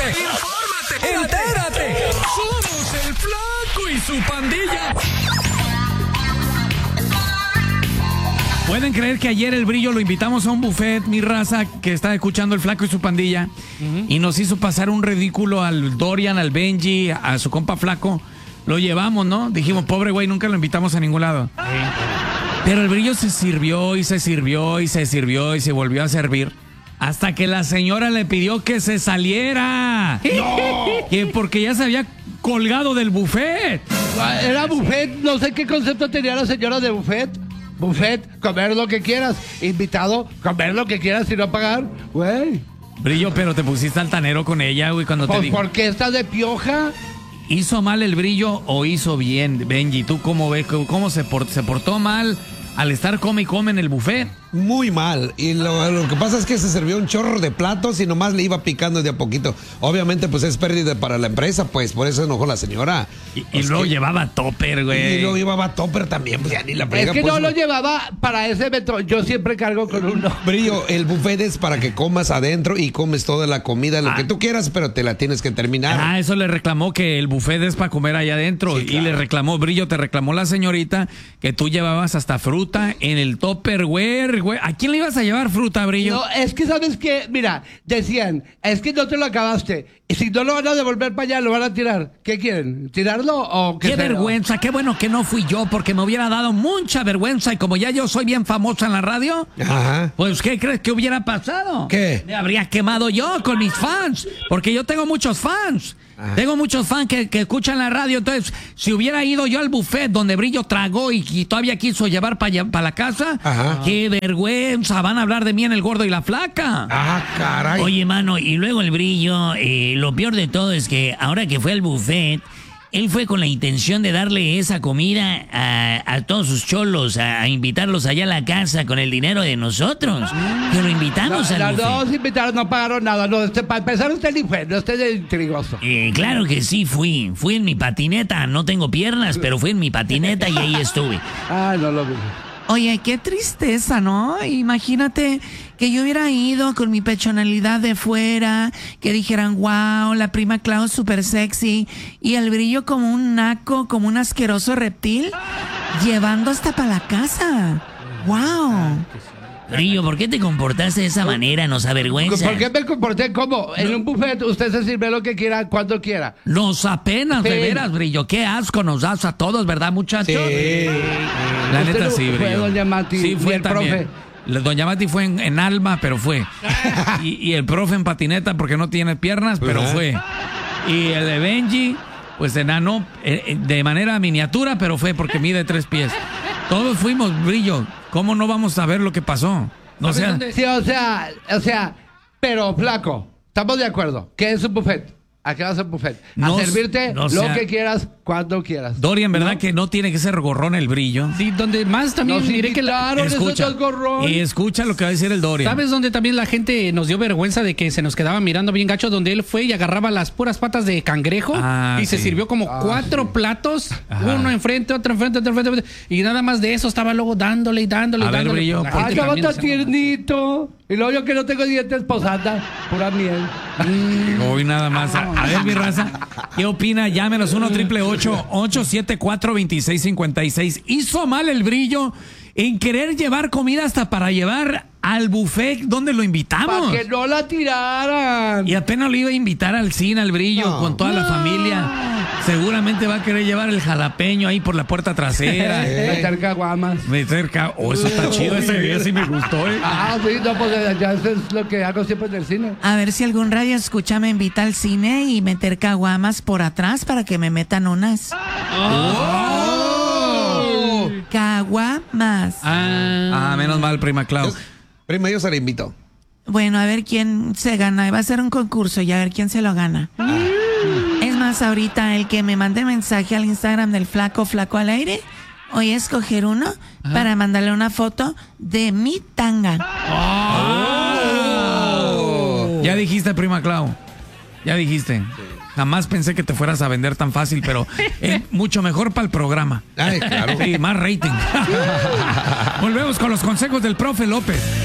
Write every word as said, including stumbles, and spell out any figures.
infórmate, entérate. Somos el Flaco y su pandilla. ¿Pueden creer que ayer el Brillo lo invitamos a un buffet, mi raza, que está escuchando el Flaco y su pandilla, uh-huh, y nos hizo pasar un ridículo al Dorian, al Benji, a su compa Flaco? Lo llevamos, ¿no? Dijimos, pobre güey, nunca lo invitamos a ningún lado. Sí. Pero el Brillo se sirvió y se sirvió y se sirvió y se volvió a servir hasta que la señora le pidió que se saliera. ¡No! Que porque ya se había colgado del buffet. Era buffet, no sé qué concepto tenía la señora de buffet. Buffet, comer lo que quieras. Invitado, comer lo que quieras y no pagar. Güey. Brillo, pero te pusiste altanero con ella, güey, cuando pues te dijo. ¿Por qué estás de pioja? ¿Hizo mal el Brillo o hizo bien, Benji? ¿Tú cómo ves? ¿Cómo se, port- se portó mal al estar come y come en el buffet? Muy mal. Y lo, lo que pasa es que se sirvió un chorro de platos y nomás le iba picando de a poquito. Obviamente, pues es pérdida para la empresa, pues por eso enojó la señora. Y, y pues luego que, llevaba topper, güey. Y luego llevaba topper también, pues ya ni la pega. Es que pues, no lo no. llevaba para ese evento. Yo siempre cargo con uno. Brillo, el buffet es para que comas adentro y comes toda la comida, lo ah. que tú quieras, pero te la tienes que terminar. Ah, eso le reclamó, que el buffet es para comer allá adentro. Sí, claro. Y le reclamó, Brillo, te reclamó la señorita que tú llevabas hasta fruta en el topperware, güey. ¿A quién le ibas a llevar fruta, Brillo? No, es que sabes que, mira, decían, es que no te lo acabaste. Y si no lo van a devolver para allá, lo van a tirar. ¿Qué quieren? ¿Tirarlo o qué? Qué vergüenza, qué bueno que no fui yo, porque me hubiera dado mucha vergüenza. Y como ya yo soy bien famosa en la radio, ajá, pues ¿qué crees que hubiera pasado? ¿Qué? Me habría quemado yo con mis fans, porque yo tengo muchos fans. Ajá. Tengo muchos fans que, que escuchan la radio. Entonces, si hubiera ido yo al buffet donde Brillo tragó y, y todavía quiso llevar para pa la casa, ajá, qué vergüenza. Van a hablar de mí en El Gordo y la Flaca. Ah, caray. Oye, mano, y luego el Brillo, eh, lo peor de todo es que ahora que fue al buffet, él fue con la intención de darle esa comida a, a todos sus cholos, a, a invitarlos allá a la casa con el dinero de nosotros. Que lo invitamos no, al no, buffet. No, se invitaron, no pagaron nada. No, este, para empezar, usted ni fue, no esté de intrigoso. Eh, claro que sí, fui. Fui en mi patineta. No tengo piernas, pero fui en mi patineta y ahí estuve. Ah, no lo vi. Oye, qué tristeza, ¿no? Imagínate que yo hubiera ido con mi personalidad de fuera, que dijeran, wow, la prima Clau es súper sexy, y el Brillo como un naco, como un asqueroso reptil, llevando hasta para la casa. ¡Wow! Brillo, ¿por qué te comportaste de esa manera? Nos avergüenza. ¿Por qué me comporté como? En no. un buffet usted se sirve lo que quiera, cuando quiera. Nos apenas, sí, de veras, Brillo. Qué asco nos das a todos, ¿verdad, muchachos? Sí. La neta, sí, Brillo. Fue Doña Mati, sí, fue y el también. Profe. Doña Mati fue en, en alma, pero fue. Y, y el profe en patineta porque no tiene piernas, pero uh-huh. fue. Y el de Benji, pues enano, eh, de manera miniatura, pero fue porque mide tres pies. Todos fuimos, Brillo. ¿Cómo no vamos a ver lo que pasó? No sea... Sí, o sea, o sea, pero Flaco, estamos de acuerdo. ¿Qué es un buffet? ¿A qué vas a un buffet? A no, servirte no sea, lo que quieras, cuando quieras. Dorian, ¿verdad ¿no? que no tiene que ser gorrón el Brillo? Sí, donde más también no, sí, diré que claro, la... escucha, es gorrón. Y escucha lo que va a decir el Dorian. ¿Sabes dónde también la gente nos dio vergüenza de que se nos quedaba mirando bien gacho? Donde él fue y agarraba las puras patas de cangrejo ah, y sí. se sirvió como ah, cuatro sí. platos, Ajá. uno enfrente, otro enfrente, otro enfrente, y nada más de eso estaba luego dándole y dándole y dándole. Ver, Brillo, ah, estaba tan tiernito. Y luego yo que no tengo dientes, posada, pura miel. Hoy nada más. A, a ver, mi raza, ¿qué opina? Llámenos uno triple ocho ocho siete cuatro dos seis cinco seis. ¿Hizo mal el Brillo en querer llevar comida hasta para llevar al buffet donde lo invitamos? Para que no la tiraran. Y apenas lo iba a invitar al cine, al Brillo, no. con toda no. la familia. Seguramente va a querer llevar el jalapeño ahí por la puerta trasera. Meter caguamas. Meter caguamas. Oh, eso está chido, ese día sí me gustó, ¿eh? Ah, sí, no, pues ya eso es lo que hago siempre en el cine. A ver si algún radio escucha me invita al cine y meter caguamas por atrás para que me metan unas. ¡Oh! Caguamas. Ah, ah, menos mal, prima Clau. Yo, prima, yo se la invito. Bueno, a ver quién se gana. Va a ser un concurso y a ver quién se lo gana. Ah. Es más, ahorita el que me mande mensaje al Instagram del Flaco, Flaco al aire, voy a escoger uno ah. para mandarle una foto de mi tanga. Oh. Ya dijiste, prima Clau. Ya dijiste. Sí. Jamás pensé que te fueras a vender tan fácil, pero es mucho mejor para el programa. Ay, claro. Sí, más rating. Volvemos con los consejos del profe López.